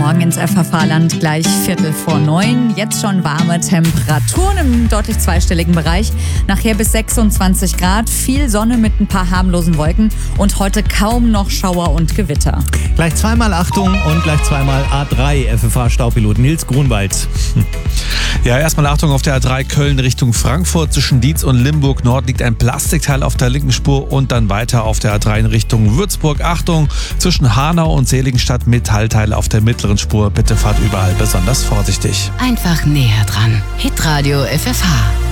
Morgen ins FFH-Land, gleich 8:45. Jetzt schon warme Temperaturen im deutlich zweistelligen Bereich. Nachher bis 26 Grad, viel Sonne mit ein paar harmlosen Wolken und heute kaum noch Schauer und Gewitter. Gleich zweimal Achtung und gleich zweimal A3 FFH-Staupilot Nils Grunwald. Ja, erstmal Achtung auf der A3 Köln Richtung Frankfurt. Zwischen Dietz und Limburg Nord liegt ein Plastikteil auf der linken Spur und dann weiter auf der A3 in Richtung Würzburg. Achtung, zwischen Hanau und Seligenstadt Metallteile auf der mittleren Spur. Bitte fahrt überall besonders vorsichtig. Einfach näher dran. Hitradio FFH.